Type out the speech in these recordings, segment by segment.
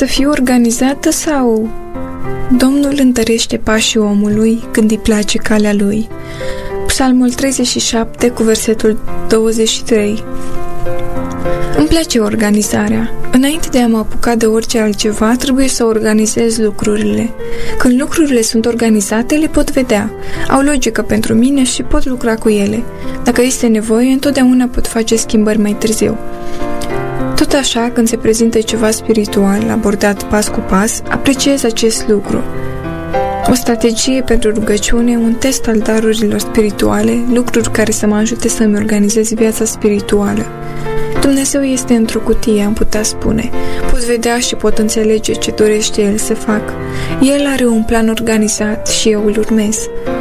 să fiu organizată sau... Domnul întărește pașii omului când îi place calea lui. Psalmul 37 cu versetul 23. Îmi place organizarea. Înainte de a mă apuca de orice altceva, trebuie să organizez lucrurile. Când lucrurile sunt organizate, le pot vedea. Au logică pentru mine și pot lucra cu ele. Dacă este nevoie, întotdeauna pot face schimbări mai târziu. Tot așa, când se prezintă ceva spiritual, abordat pas cu pas, apreciez acest lucru. O strategie pentru rugăciune, un test al darurilor spirituale, lucruri care să mă ajute să-mi organizez viața spirituală. Dumnezeu este într-o cutie, am putea spune. Pot vedea și pot înțelege ce dorește El să fac. El are un plan organizat și eu îl urmez.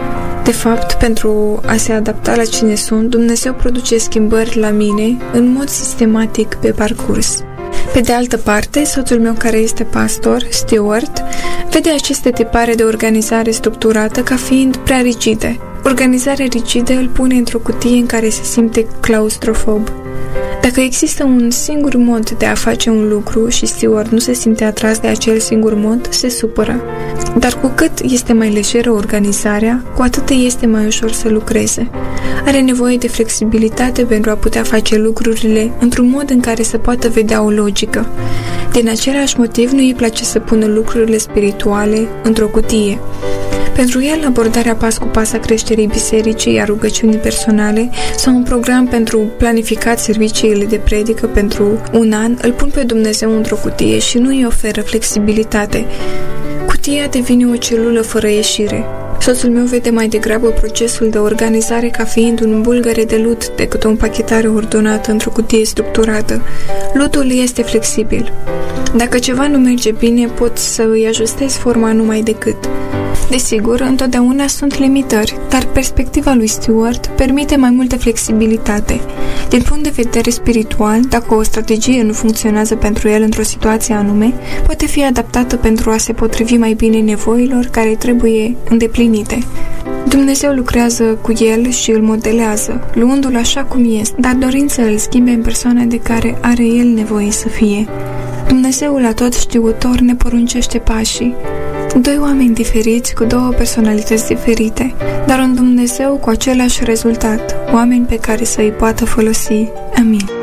De fapt, pentru a se adapta la cine sunt, Dumnezeu produce schimbări la mine în mod sistematic pe parcurs. Pe de altă parte, soțul meu care este pastor, Stuart, vede aceste tipare de organizare structurată ca fiind prea rigide. Organizarea rigidă îl pune într-o cutie în care se simte claustrofob. Dacă există un singur mod de a face un lucru și Stuart nu se simte atras de acel singur mod, se supără. Dar cu cât este mai lejeră organizarea, cu atât este mai ușor să lucreze. Are nevoie de flexibilitate pentru a putea face lucrurile într-un mod în care să poată vedea o logică. Din același motiv, nu îi place să pună lucrurile spirituale într-o cutie. Pentru el, abordarea pas cu pas a creșterii bisericii, a rugăciunii personale sau un program pentru planificat serviciile de predică pentru un an îl pun pe Dumnezeu într-o cutie și nu îi oferă flexibilitate. Cutia devine o celulă fără ieșire. Soțul meu vede mai degrabă procesul de organizare ca fiind un bulgăre de lut decât o împachetare ordonată într-o cutie structurată. Lutul este flexibil. Dacă ceva nu merge bine, pot să îi ajustez forma numai decât. Desigur, întotdeauna sunt limitări, dar perspectiva lui Stuart permite mai multă flexibilitate. Din punct de vedere spiritual, dacă o strategie nu funcționează pentru el într-o situație anume, poate fi adaptată pentru a se potrivi mai bine nevoilor care trebuie îndeplinite. Dumnezeu lucrează cu el și îl modelează, luându-l așa cum este, dar dorind să îl schimbe în persoana de care are el nevoie să fie. Dumnezeul atotștiutor ne poruncește pașii. Doi oameni diferiți cu două personalități diferite, dar un Dumnezeu cu același rezultat, oameni pe care să îi poată folosi. Amin.